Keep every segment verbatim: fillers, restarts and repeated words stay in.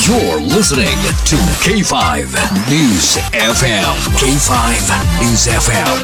You're listening to K five News F M. K five News F M.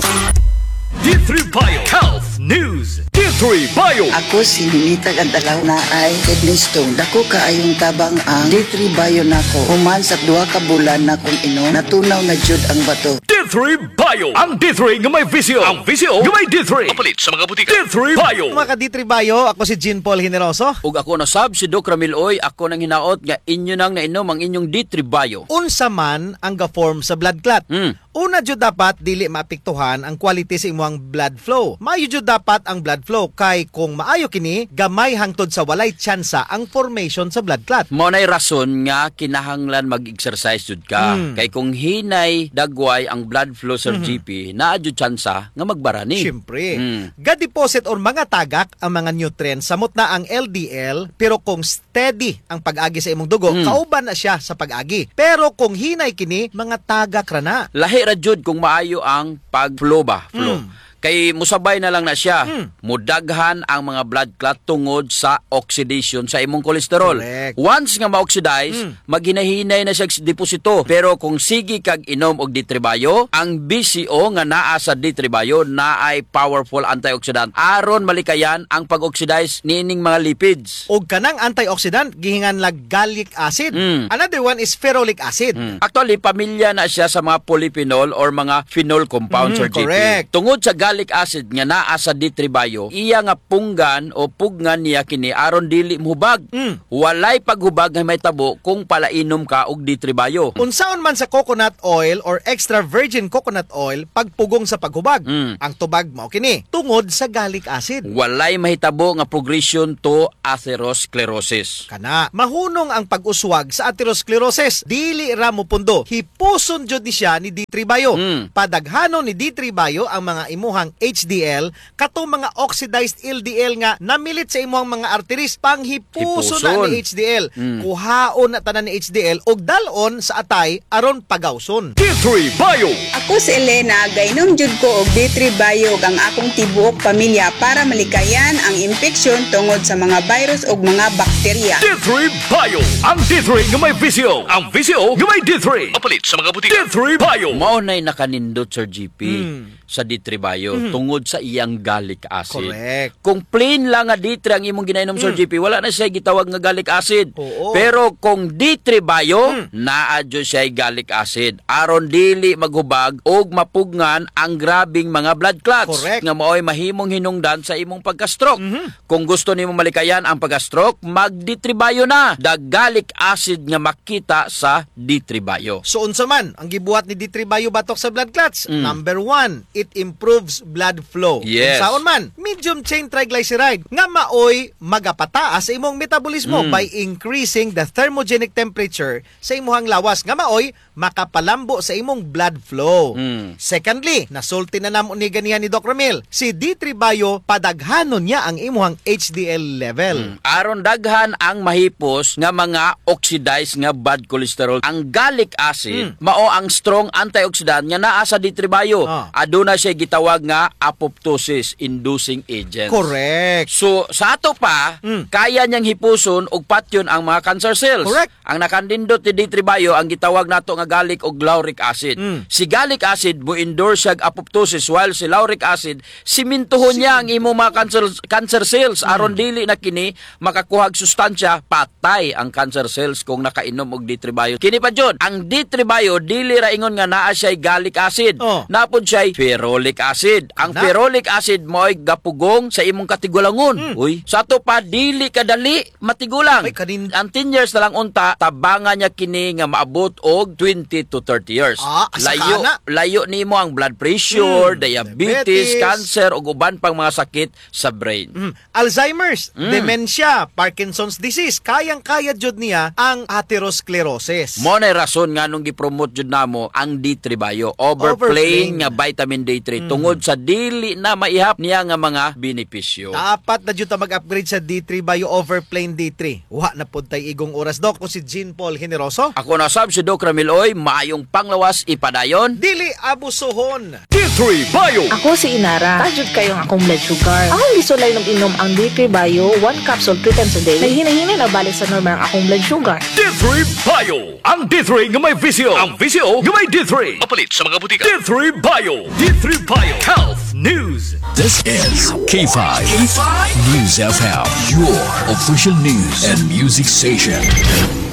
D three Bio Health News. D three Bio. Ako si Ninita Gandalaw na ay kidney stone. Dako kaayong tabang ang D three Bio nako. Human sa duha ka bulan na kung ino, natunaw na jud ang bato. D three Bio. Ang D three nga may visio. Ang visio nga may D three. Mapalit sa mga butika. D three Bio. Mga ka-D three Bio, ako si Jean Paul Generoso. Ug ako na sab si Doc Ramil Oy, ako nang hinaot nga inyo nang nainom ang inyong D three Bio. Unsa man ang ga-form sa blood clot. Mm. Una jud dapat dili maapektuhan ang quality sa imong blood flow. Maayo jud dapat ang blood flow kay kung maayo kini, gamay hangtod sa walay tsansa ang formation sa blood clot. Mao nay rason nga kinahanglan mag-exercise jud ka. Mm. Kay kung hinay dagway ang blood flow sa Mm-hmm. G P, naa jud tsansa nga magbarani. Siyempre. Mm. Ga-deposit or mga tagak ang mga nutrients samot na ang L D L, pero kung steady ang pag-agi sa imong dugo, Mm. kauban na siya sa pag-agi. Pero kung hinay kini, mga tagak ra na. Lahi ra jud kung maayo ang pag-flow ba, flow. Mm. Kay musabay na lang na siya. Mm. Mudaghan ang mga blood clot tungod sa oxidation sa imong kolesterol. Correct. Once nga ma-oxidize, Mm. maghinahinay na siya sa deposito. Pero kung sige kag inom og D three Bio, ang B C O nga naa sa D three Bio na ay powerful antioxidant aron malikayan ang pag-oxidize nining mga lipids. Og kanang antioxidant gihingan lag gallic acid. Mm. Another one is ferulic acid. Mm. Actually, pamilya na siya sa mga polyphenol or mga phenol compounds Mm, or G P. correct. Tungod sa gallic acid nga naa sa D three Bio, iya nga punggan o pugnan niya kini aron dili mohubag. Mm. Walay paghubag nga may tabo kung palainom ka og D three Bio. Unsaon man sa coconut oil or extra virgin coconut oil pagpugong sa paghubag. Mm. Ang tubag mao kini tungod sa gallic acid. Walay mahitabo nga progression to atherosclerosis. Kana mahunong ang pag-uswag sa atherosclerosis. Dili ra mo pundo. Hipuson jud ni siya ni D three Bio. Mm. Padaghanon ni D three Bio ang mga imuhang H D L katong mga oxidized L D L nga namilit sa imuhang mga arteries panghipuson na Hipuson. ni H D L. Mm. Kuhaon na tanan ni H D L og dalon sa atay aron pagawson. D three Bio. Ako si Elena, gainom jud ko og D three Bio ang akong tibuok pamilya para malikayan ang infeksyon tungod sa mga virus ug mga bakterya. D three Bio. Ang D three nga may visio. Ang visio nga may D three. Mapalit sa mga butika. D three Bio. Mao nay nakanindot Sir G P Mm. sa D three Bio tungod sa iyang gallic acid. Correct. Kung plain lang nga D three ang imong ginainom Sir G P, wala na siya gitawag nga gallic acid. Oo. Pero kung D three Bio, naa jud siya gallic acid aron dili maghubag og mapugnan ang grabing mga blood clots Correct. nga maoy mahimong hinungdan sa imong pagka-stroke. Kung gusto nimo malikayan ang pagka-stroke, mag D three Bio na. The gallic acid nga makita sa D three Bio. So unsa man ang gibuhat ni D three Bio batok sa blood clots? Mm. Number one, it improves blood flow. Yes. Unsaon man, medium chain triglyceride nga maoy magapataas sa imong metabolismo Mm. by increasing the thermogenic temperature sa imong lawas nga maoy makapalambo sa imong blood flow. Mm. Secondly, nasulti na namo ni ganihan ni Doc Ramil, si D three Bio padaghanon niya ang imong H D L level. Aron daghan ang mahipos nga mga oxidized nga bad cholesterol. Ang gallic acid mao ang strong antioxidant nga naa sa D three Bio. Ah. Aduna siya gitawag nga apoptosis inducing agent. Correct. So sa ato pa, Mm. kaya niyang hipuson og patyon ang mga cancer cells. Correct. Ang nakandindot ni D three Bio ang gitawag nato nga gallic o lauric acid. Mm. Si gallic acid mo endorse siya apoptosis while si lauric acid simintuhon niya ang imong mga cancer cancer cells aron dili na kini makakuha og sustansya patay ang cancer cells kung nakainom og D three Bio. Kini pa jud, ang D three Bio dili ra ingon nga naa siya gallic acid. Oh. Napod siya ferulic acid. Ang Na? ferulic acid mo'y gapugong sa imong katigulangon. Uy, sa to pa dili kadali matigulang. Ay, kanin- Ang ten years na lang unta tabangan niya kini nga maabot og twenty to thirty years. Ah, asa layo kana? layo nimo ang blood pressure, Mm, diabetes, diabetes. cancer ug uban pang mga sakit sa brain. Mm. Alzheimer's, Mm. dementia, Parkinson's disease, kayang-kaya jud niya ang atherosclerosis. Mo na rason nga nung gipromote jud namo ang D three Bio, overplaying Overplaying. nga vitamin D three tungod sa dili na maihap niya nga mga benepisyo. Dapat na jud ta mag-upgrade sa D three Bio Overplane D three. Wa na pud tay igong oras, Doc. Ko si Jean Paul Generoso. Ako na sab si Doc Ramil Oy, maayong panglawas ipadayon. Dili abusohon. D three Bio. Ako si Inara. Tajud kayong akong blood sugar. Akong gisulay nung inom ang D three Bio, one capsule three times a day. May hinahinay na balik sa normal ang akong blood sugar. D three Bio. Ang D three nga may visyo. Ang visyo nga may D three. Mapalit sa mga butika. D three Bio. D three Bio. Health News. This is K five. K five News F M, your official news and music station.